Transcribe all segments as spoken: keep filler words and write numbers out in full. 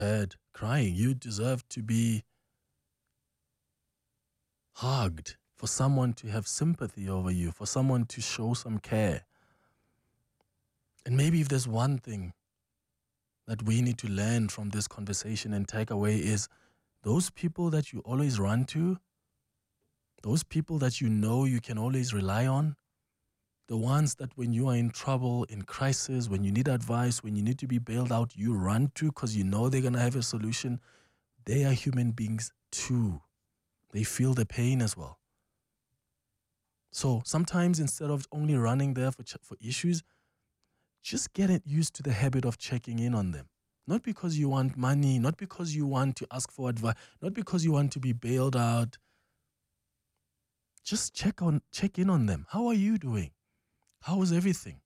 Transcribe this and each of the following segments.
bed crying. You deserve to be hugged, for someone to have sympathy over you, for someone to show some care. And maybe if there's one thing that we need to learn from this conversation and take away is those people that you always run to, those people that you know you can always rely on, the ones that when you are in trouble, in crisis, when you need advice, when you need to be bailed out, you run to because you know they're going to have a solution. They are human beings too. They feel the pain as well. So sometimes instead of only running there for ch- for issues, just get it used to the habit of checking in on them. Not because you want money, not because you want to ask for advice, not because you want to be bailed out. Just check on check in on them. How are you doing? How is everything?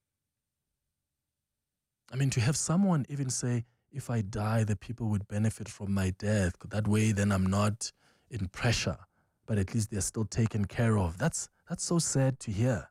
I mean, to have someone even say, if I die, the people would benefit from my death. That way, then I'm not in pressure, but at least they're still taken care of. That's that's so sad to hear.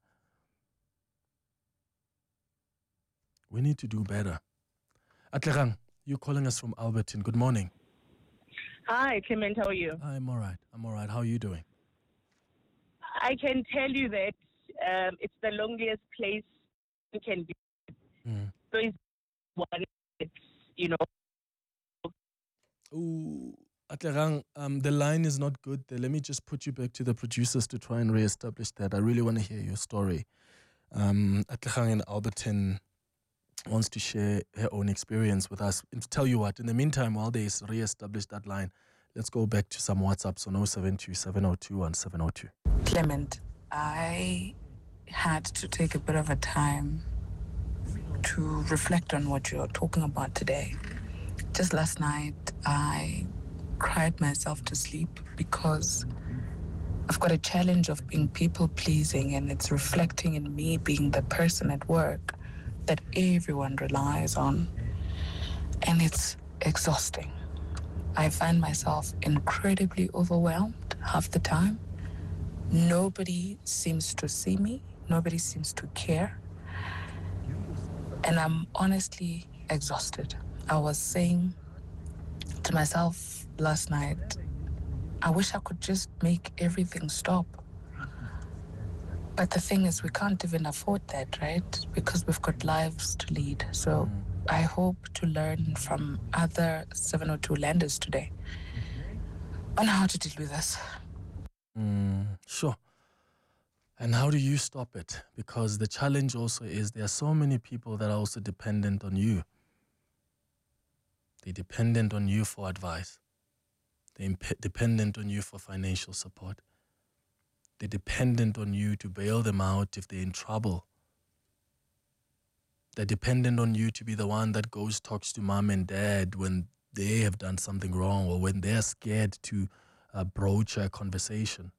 We need to do better. Atlerang, you're calling us from Alberton. Good morning. Hi, Clement. How are you? I'm all right. I'm all right. How are you doing? I can tell you that um, it's the loneliest place you can be. Mm. So it's one, it's, you know. Ooh, Atlerang, um, the line is not good there. Let me just put you back to the producers to try and reestablish that. I really want to hear your story. Um, Atlerang in Alberton wants to share her own experience with us. And to tell you what, in the meantime, while they re-establish that line, let's go back to some WhatsApps on oh seven two, seven oh two, one seven oh two. Clement, I had to take a bit of a time to reflect on what you're talking about today. Just last night, I cried myself to sleep because I've got a challenge of being people-pleasing, and it's reflecting in me being the person at work that everyone relies on. And it's exhausting. I find myself incredibly overwhelmed half the time. Nobody seems to see me. Nobody seems to care. And I'm honestly exhausted. I was saying to myself last night, I wish I could just make everything stop. But the thing is, we can't even afford that, right? Because we've got lives to lead. So I hope to learn from other seven oh two landers today on how to deal with this. Mm, sure. And how do you stop it? Because the challenge also is there are so many people that are also dependent on you. They're dependent on you for advice. They're imp- dependent on you for financial support. They're dependent on you to bail them out if they're in trouble. They're dependent on you to be the one that goes, talks to mom and dad when they have done something wrong or when they're scared to uh, broach a conversation.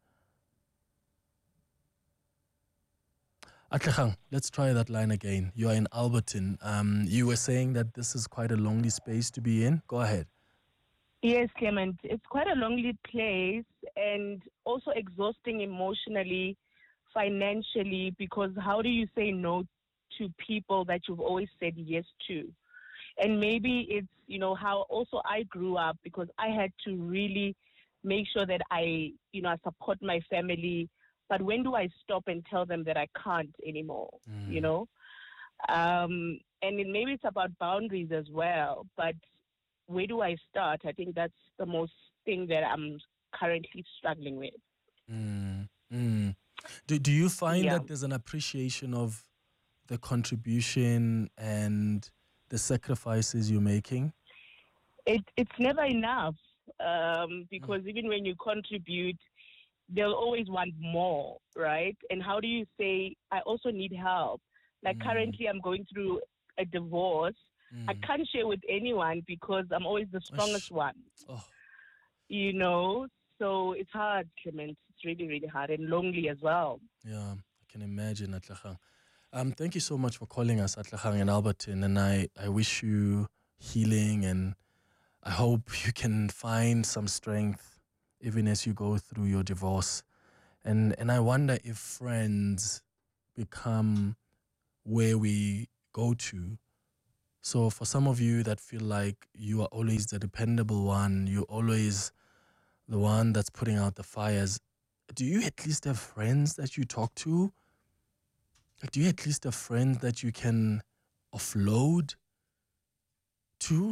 Atlerang, let's try that line again. You are in Alberton. Um, you were saying that this is quite a lonely space to be in. Go ahead. Yes, Clement. It's quite a lonely place and also exhausting emotionally, financially, because how do you say no to people that you've always said yes to? And maybe it's, you know, how also I grew up, because I had to really make sure that I, you know, I support my family. But when do I stop and tell them that I can't anymore, mm. you know? Um, and it, maybe it's about boundaries as well, but where do I start? I think that's the most thing that I'm currently struggling with. Mm, mm. Do, do you find yeah. that there's an appreciation of the contribution and the sacrifices you're making? It, it's never enough um, because mm. even when you contribute, they'll always want more, right? And how do you say, I also need help? Like mm. currently I'm going through a divorce. Mm. I can't share with anyone because I'm always the strongest one. Oh. You know, so it's hard, Clement. It's really, really hard and lonely as well. Yeah, I can imagine, Atlerang. Um, thank you so much for calling us, Atlerang and Alberton, and I, I wish you healing, and I hope you can find some strength even as you go through your divorce. And and I wonder if friends become where we go to So for some of you that feel like you are always the dependable one, you're always the one that's putting out the fires, do you at least have friends that you talk to? Like, do you at least have friends that you can offload to?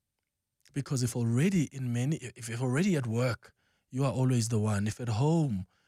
Because if already in many, if if already at work, you are always the one. If at home,